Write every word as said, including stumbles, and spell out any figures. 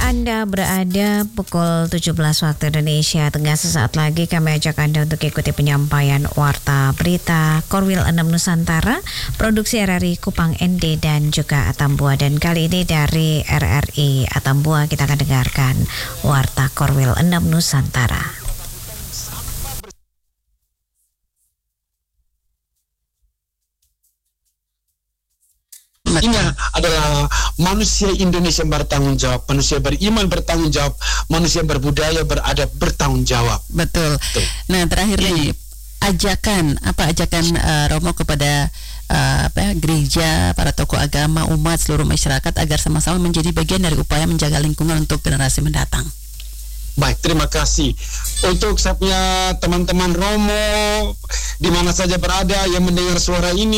Anda berada pukul tujuh belas waktu Indonesia Tengah. Sesaat lagi kami ajak Anda untuk ikuti penyampaian Warta Berita Korwil enam Nusantara, produksi R R I Kupang N D dan juga Atambua. Dan kali ini dari R R I Atambua kita akan dengarkan Warta Korwil enam Nusantara. Ini adalah manusia Indonesia yang bertanggung jawab, manusia beriman bertanggung jawab, manusia berbudaya beradab bertanggung jawab. Betul. Betul. Nah, terakhir nih, ajakan apa ajakan uh, Romo kepada uh, apa ya, gereja, para tokoh agama, umat, seluruh masyarakat agar sama-sama menjadi bagian dari upaya menjaga lingkungan untuk generasi mendatang. Baik, terima kasih untuk saya punya teman-teman Romo di mana saja berada yang mendengar suara ini.